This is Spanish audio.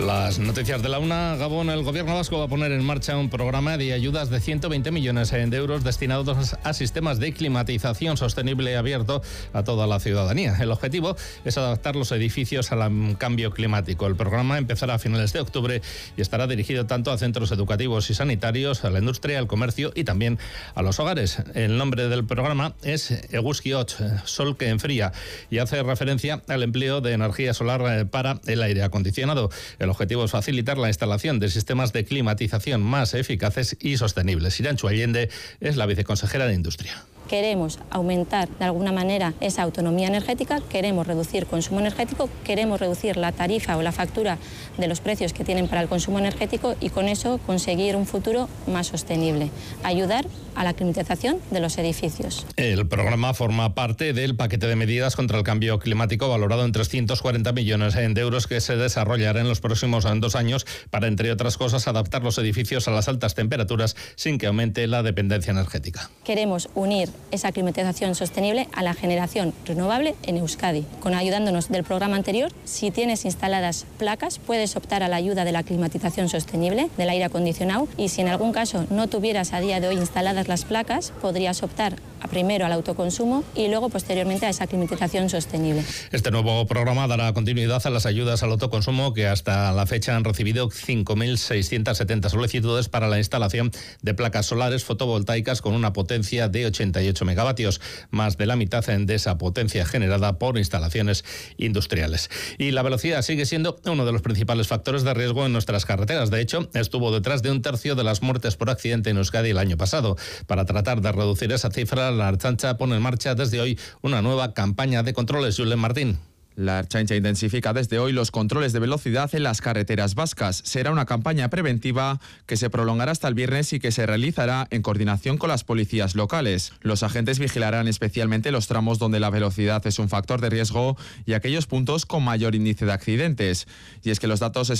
Las noticias de la una. Gabón, el gobierno vasco va a poner en marcha un programa de ayudas de 120 millones de euros destinados a sistemas de climatización sostenible abierto a toda la ciudadanía. El objetivo es adaptar los edificios al cambio climático. El programa empezará a finales de octubre y estará dirigido tanto a centros educativos y sanitarios, a la industria, al comercio y también a los hogares. El nombre del programa es Eguzki-Hotz, Sol que enfría, y hace referencia al empleo de energía solar para el aire acondicionado. El objetivo es facilitar la instalación de sistemas de climatización más eficaces y sostenibles. Irantxu Allende es la viceconsejera de Industria. Queremos aumentar de alguna manera esa autonomía energética, queremos reducir consumo energético, queremos reducir la tarifa o la factura de los precios que tienen para el consumo energético y con eso conseguir un futuro más sostenible, ayudar a la climatización de los edificios. El programa forma parte del paquete de medidas contra el cambio climático valorado en 340 millones de euros que se desarrollará en los próximos 2 años para, entre otras cosas, adaptar los edificios a las altas temperaturas sin que aumente la dependencia energética. Queremos unir esa climatización sostenible a la generación renovable en Euskadi. Ayudándonos del programa anterior, si tienes instaladas placas, puedes optar a la ayuda de la climatización sostenible, del aire acondicionado, y si en algún caso no tuvieras a día de hoy instaladas las placas, podrías optar primero al autoconsumo y luego posteriormente a esa climatización sostenible. Este nuevo programa dará continuidad a las ayudas al autoconsumo que hasta la fecha han recibido 5.670 solicitudes para la instalación de placas solares fotovoltaicas con una potencia de 88 megavatios, más de la mitad de esa potencia generada por instalaciones industriales. Y la velocidad sigue siendo uno de los principales factores de riesgo en nuestras carreteras. De hecho, estuvo detrás de 1/3 de las muertes por accidente en Euskadi el año pasado. Para tratar de reducir esa cifra, la Ertzaintza pone en marcha desde hoy una nueva campaña de controles. Julen Martín. La Ertzaintza intensifica desde hoy los controles de velocidad en las carreteras vascas. Será una campaña preventiva que se prolongará hasta el viernes y que se realizará en coordinación con las policías locales. Los agentes vigilarán especialmente los tramos donde la velocidad es un factor de riesgo y aquellos puntos con mayor índice de accidentes. Y es que los datos